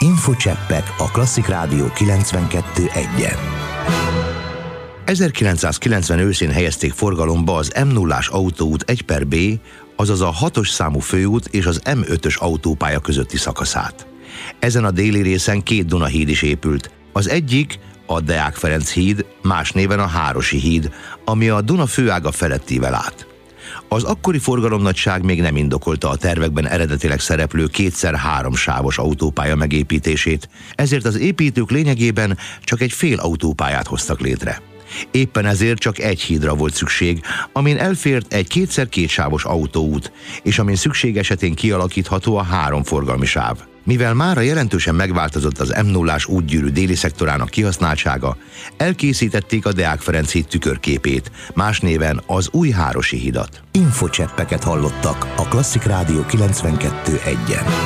Infocseppek a Klasszik Rádió 92.1-en. 1990 őszén helyezték forgalomba az M0-ás autóút 1/B, azaz a 6-os számú főút és az M5-ös autópálya közötti szakaszát. Ezen a déli részen 2 Dunahíd is épült. Az egyik a Deák Ferenc híd, más néven a Hárosi híd, ami a Duna főága felettível át. Az akkori forgalomnagyság még nem indokolta a tervekben eredetileg szereplő 2x3 sávos autópálya megépítését, ezért az építők lényegében csak egy fél autópályát hoztak létre. Éppen ezért csak egy hídra volt szükség, amin elfért egy 2x2 sávos autóút, és amin szükség esetén kialakítható a 3 forgalmi sáv. Mivel mára jelentősen megváltozott az M0-ás útgyűrű déli szektorának kihasználtsága, elkészítették a Deák Ferenc híd tükörképét, más néven az új Hárosi hidat. Infocseppeket hallottak a Klasszik Rádió 92.1-en.